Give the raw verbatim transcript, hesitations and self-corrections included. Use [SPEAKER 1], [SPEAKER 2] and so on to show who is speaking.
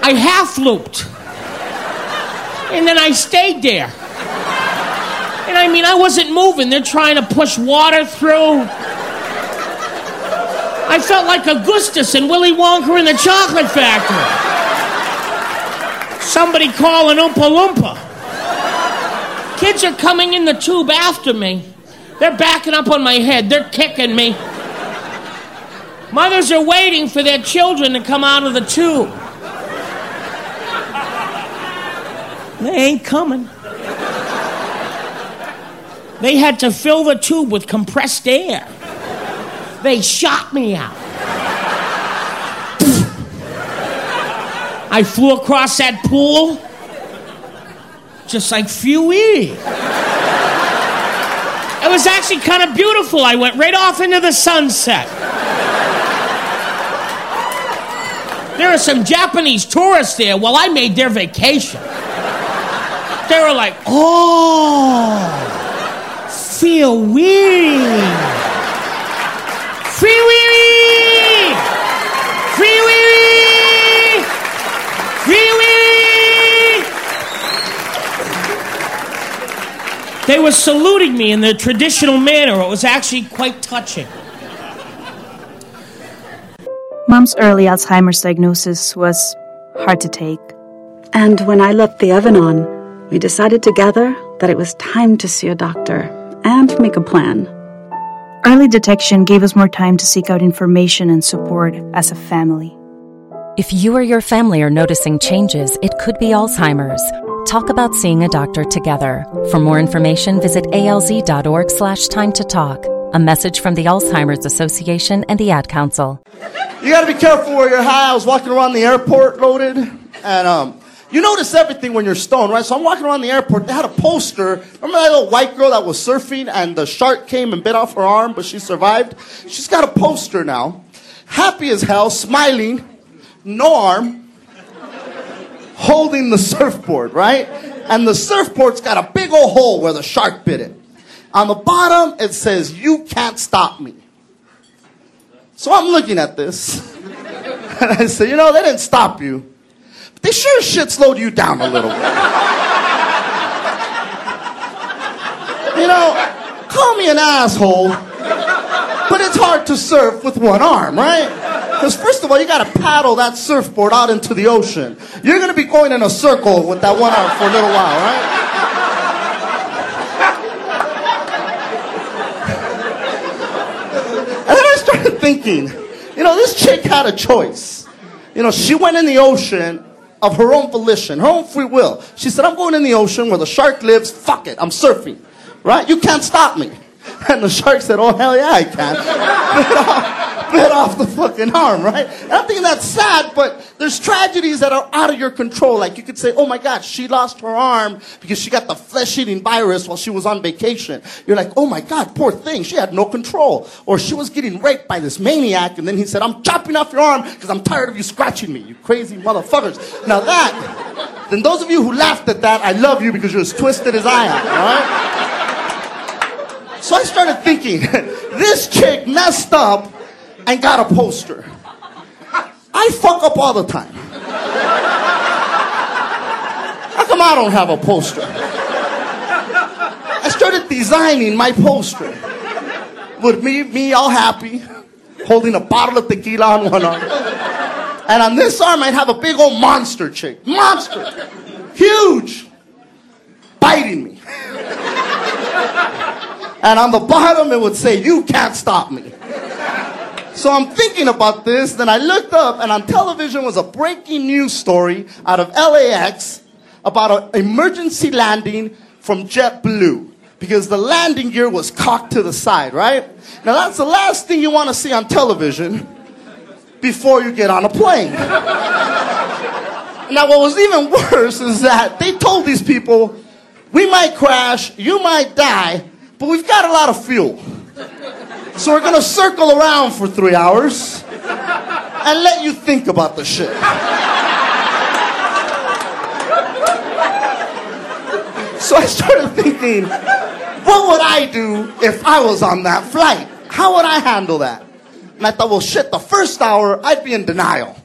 [SPEAKER 1] I half looped. And then I stayed there. And I mean, I wasn't moving. They're trying to push water through. I felt like Augustus and Willy Wonka in the Chocolate Factory. Somebody call an Oompa Loompa. Kids are coming in the tube after me. They're backing up on my head. They're kicking me. Mothers are waiting for their children to come out of the tube. They ain't coming. They had to fill the tube with compressed air. They shot me out. I flew across that pool just like Fuey. It was actually kind of beautiful. I went right off into the sunset. There are some Japanese tourists there. Well, I made their vacation. They were like, oh, Fuey. Free-wee-wee! Free-wee-wee! Free-wee-wee! They were saluting me in the traditional manner. It was actually quite touching.
[SPEAKER 2] Mom's early Alzheimer's diagnosis was hard to take.
[SPEAKER 3] And when I left the oven on, we decided together that it was time to see a doctor and make a plan.
[SPEAKER 2] Early detection gave us more time to seek out information and support as a family.
[SPEAKER 4] If you or your family are noticing changes, it could be Alzheimer's. Talk about seeing a doctor together. For more information, visit alz.org slash time to talk. A message from the Alzheimer's Association and the Ad Council.
[SPEAKER 5] You got to be careful where you're high. I was walking around the airport loaded, and um, you notice everything when you're stoned, right? So I'm walking around the airport. They had a poster. Remember that little white girl that was surfing and the shark came and bit off her arm, but she survived? She's got a poster now. Happy as hell, smiling, no arm, holding the surfboard, right? And the surfboard's got a big old hole where the shark bit it. On the bottom, it says, "You can't stop me." So I'm looking at this, and I say, you know, they didn't stop you. They sure as shit slowed you down a little bit. You know, call me an asshole, but it's hard to surf with one arm, right? Because first of all, you got to paddle that surfboard out into the ocean. You're going to be going in a circle with that one arm for a little while, right? And then I started thinking, you know, this chick had a choice. You know, she went in the ocean of her own volition, her own free will. She said, I'm going in the ocean where the shark lives. Fuck it, I'm surfing. Right? You can't stop me. And the shark said, oh, hell yeah, I can. bit, off, bit off the fucking arm, right? And I'm thinking that's sad, but there's tragedies that are out of your control. Like you could say, oh my God, she lost her arm because she got the flesh-eating virus while she was on vacation. You're like, oh my God, poor thing, she had no control. Or she was getting raped by this maniac, and then he said, I'm chopping off your arm because I'm tired of you scratching me, you crazy motherfuckers. Now that, then those of you who laughed at that, I love you because you're as twisted as I am, all right? So I started thinking, this chick messed up and got a poster. I fuck up all the time. How come I don't have a poster? I started designing my poster with me, me all happy, holding a bottle of tequila on one arm. And on this arm, I'd have a big old monster chick. Monster. Huge. Biting me. And on the bottom, it would say, you can't stop me. So I'm thinking about this, then I looked up, and on television was a breaking news story out of L A X about an emergency landing from JetBlue, because the landing gear was cocked to the side, right? Now that's the last thing you want to see on television before you get on a plane. Now what was even worse is that they told these people, we might crash, you might die, but we've got a lot of fuel. So we're going to circle around for three hours and let you think about the shit. So I started thinking, what would I do if I was on that flight? How would I handle that? And I thought, well, shit, the first hour, I'd be in denial.